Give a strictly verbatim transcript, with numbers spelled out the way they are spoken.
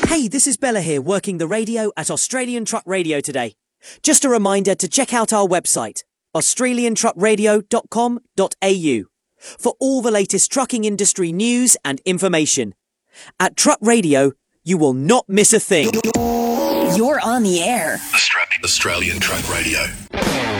Hey, this is Bella here, working the radio at Australian Truck Radio today. Just a reminder to check out our website, australian truck radio dot com dot a u, for all the latest trucking industry news and information. At Truck Radio, you will not miss a thing. You're on the air. Australian Truck Radio.